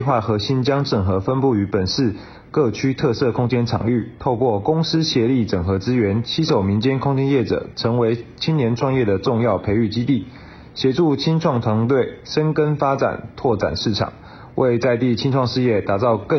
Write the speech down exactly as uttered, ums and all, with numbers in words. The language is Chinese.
划和新将整合分布于本市各区特色空间场域，透过公私协力整合资源，携手民间空间业者，成为青年创业的重要培育基地，协助青创团队深耕发展、拓展市场，为在地青创事业打造更